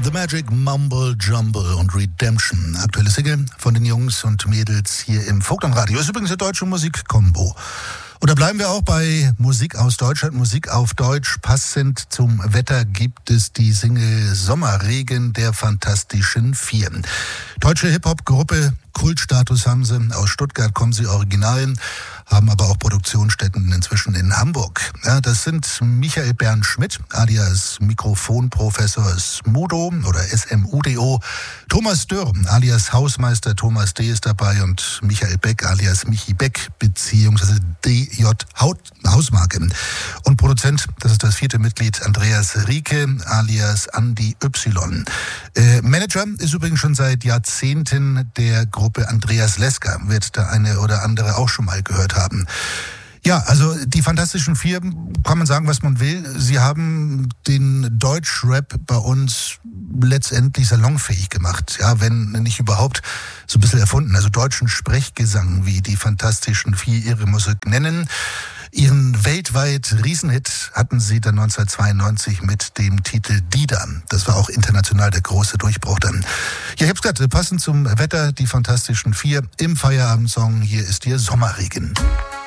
The Magic Mumble Jumble und Redemption. Aktuelle Single von den Jungs und Mädels hier im Vogtland-Radio. Ist übrigens eine deutsche Musikkombo. Und da bleiben wir auch bei Musik aus Deutschland, Musik auf Deutsch. Passend zum Wetter gibt es die Single Sommerregen der Fantastischen Vier. Deutsche Hip-Hop-Gruppe, Kultstatus haben sie. Aus Stuttgart kommen sie original, haben aber auch Produktionsstätten inzwischen in Hamburg. Ja, das sind Michael Bernd Schmidt, alias Mikrofonprofessor Smudo oder SMUDO, Thomas Dörr, alias Hausmeister Thomas D. ist dabei und Michael Beck, alias Michi Beck, beziehungsweise DJ Hausmarke. Und Produzent, das ist das vierte Mitglied, Andreas Rieke, alias Andi Y. Manager ist übrigens schon seit Jahrzehnten der Gruppe Andreas Lesker, wird der eine oder andere auch schon mal gehört haben. Ja, also die Fantastischen Vier, kann man sagen, was man will. Sie haben den Deutschrap bei uns letztendlich salonfähig gemacht. Ja, wenn nicht überhaupt so ein bisschen erfunden. Also deutschen Sprechgesang, wie die Fantastischen Vier ihre Musik nennen. Ihren weltweit Riesenhit hatten sie dann 1992 mit dem Titel Dida. Das war auch international der große Durchbruch dann. Ja, ich hab's gerade, passend zum Wetter, die Fantastischen Vier im Feierabendsong. Hier ist ihr Sommerregen.